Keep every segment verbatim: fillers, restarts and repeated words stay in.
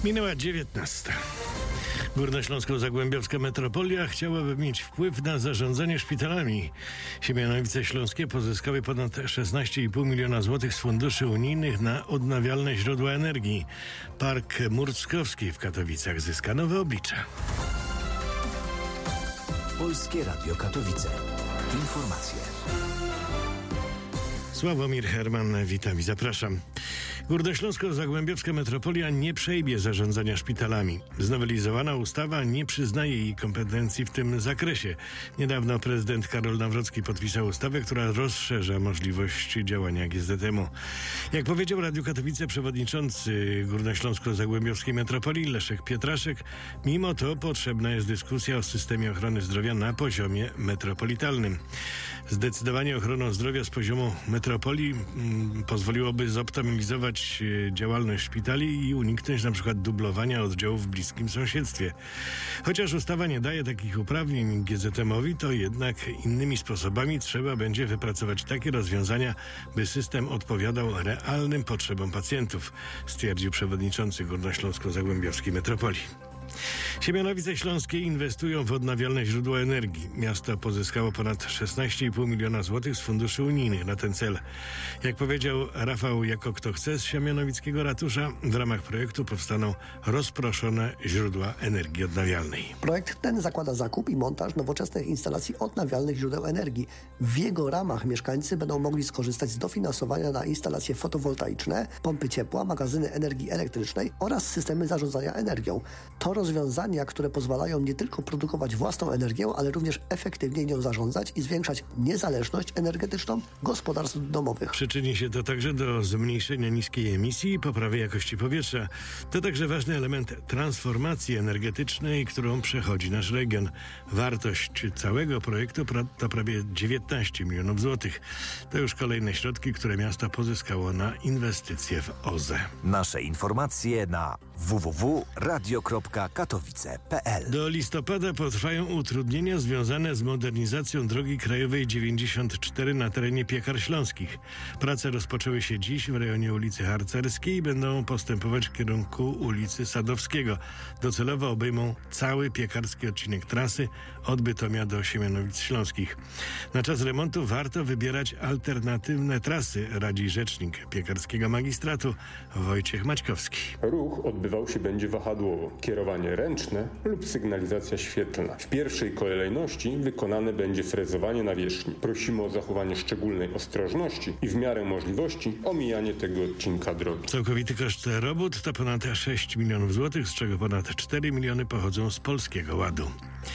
Minęła dziewiętnasta. Górnośląsko-Zagłębiowska metropolia chciałaby mieć wpływ na zarządzanie szpitalami. Siemianowice Śląskie pozyskały ponad szesnaście i pół miliona złotych z funduszy unijnych na odnawialne źródła energii. Park Murckowski w Katowicach zyska nowe oblicze. Polskie Radio Katowice. Informacje. Sławomir Herman, witam i zapraszam. Górnośląsko-Zagłębiowska metropolia nie przejmie zarządzania szpitalami. Znowelizowana ustawa nie przyznaje jej kompetencji w tym zakresie. Niedawno prezydent Karol Nawrocki podpisał ustawę, która rozszerza możliwości działania G Z M u. Jak powiedział Radiu Katowice przewodniczący Górnośląsko-Zagłębiowskiej metropolii Leszek Pietraszek, mimo to potrzebna jest dyskusja o systemie ochrony zdrowia na poziomie metropolitalnym. Zdecydowanie ochroną zdrowia z poziomu metropolii mm, pozwoliłoby zoptymalizować działalność szpitali i uniknąć na przykład dublowania oddziałów w bliskim sąsiedztwie. Chociaż ustawa nie daje takich uprawnień G Z M owi, to jednak innymi sposobami trzeba będzie wypracować takie rozwiązania, by system odpowiadał realnym potrzebom pacjentów, stwierdził przewodniczący Górnośląsko-Zagłębiowskiej metropolii. Siemianowice Śląskie inwestują w odnawialne źródła energii. Miasto pozyskało ponad szesnaście i pół miliona złotych z funduszy unijnych na ten cel. Jak powiedział Rafał Jako Kto Chce z siemianowickiego ratusza, w ramach projektu powstaną rozproszone źródła energii odnawialnej. Projekt ten zakłada zakup i montaż nowoczesnych instalacji odnawialnych źródeł energii. W jego ramach mieszkańcy będą mogli skorzystać z dofinansowania na instalacje fotowoltaiczne, pompy ciepła, magazyny energii elektrycznej oraz systemy zarządzania energią. To rozwiązania, które pozwalają nie tylko produkować własną energię, ale również efektywnie nią zarządzać i zwiększać niezależność energetyczną gospodarstw domowych. Przyczyni się to także do zmniejszenia niskiej emisji i poprawy jakości powietrza. To także ważny element transformacji energetycznej, którą przechodzi nasz region. Wartość całego projektu to prawie dziewiętnaście milionów złotych. To już kolejne środki, które miasto pozyskało na inwestycje w O Z E. Nasze informacje na w w w kropka radio kropka katowice kropka p l. Do listopada potrwają utrudnienia związane z modernizacją drogi krajowej dziewięćdziesiąt cztery na terenie Piekar Śląskich. Prace rozpoczęły się dziś w rejonie ulicy Harcerskiej i będą postępować w kierunku ulicy Sadowskiego. Docelowo obejmą cały piekarski odcinek trasy od Bytomia do Siemianowic Śląskich. Na czas remontu warto wybierać alternatywne trasy, radzi rzecznik piekarskiego magistratu Wojciech Maćkowski. Ruch odbywał się będzie wahadłowo. Kierowanie ręczne lub sygnalizacja świetlna. W pierwszej kolejności wykonane będzie frezowanie nawierzchni. Prosimy o zachowanie szczególnej ostrożności i w miarę możliwości omijanie tego odcinka drogi. Całkowity koszt robót to ponad sześć milionów złotych, z czego ponad cztery miliony pochodzą z Polskiego Ładu.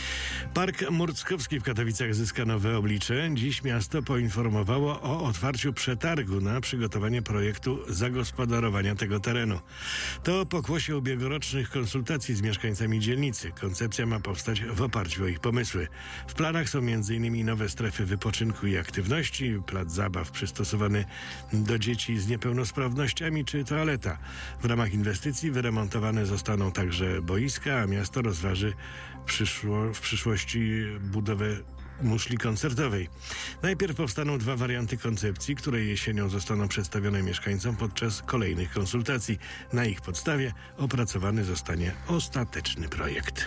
Park Murckowski w Katowicach zyska nowe oblicze. Dziś miasto poinformowało o otwarciu przetargu na przygotowanie projektu zagospodarowania tego terenu. To pokłosie ubiegłorocznych konsultacji z mieszkańcami dzielnicy. Koncepcja ma powstać w oparciu o ich pomysły. W planach są między innymi nowe strefy wypoczynku i aktywności, plac zabaw przystosowany do dzieci z niepełnosprawnościami czy toaleta. W ramach inwestycji wyremontowane zostaną także boiska, a miasto rozważy przyszło, w przyszłości budowę muszli koncertowej. Najpierw powstaną dwa warianty koncepcji, które jesienią zostaną przedstawione mieszkańcom podczas kolejnych konsultacji. Na ich podstawie opracowany zostanie ostateczny projekt.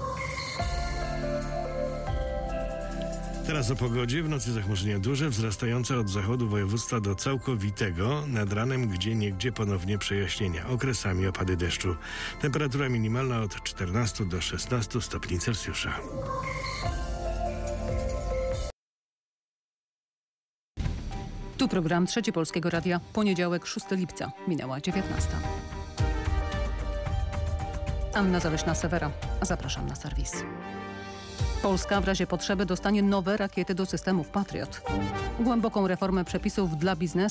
Teraz o pogodzie. W nocy zachmurzenie duże, wzrastające od zachodu województwa do całkowitego. Nad ranem gdzieniegdzie ponownie przejaśnienia. Okresami opady deszczu. Temperatura minimalna od czternastu do szesnastu stopni Celsjusza. Tu program Trzeci Polskiego Radia. Poniedziałek, szóstego lipca. Minęła dziewiętnasta. Anna Zaleśna-Sewera. Zapraszam na serwis. Polska w razie potrzeby dostanie nowe rakiety do systemów Patriot. Głęboką reformę przepisów dla biznesu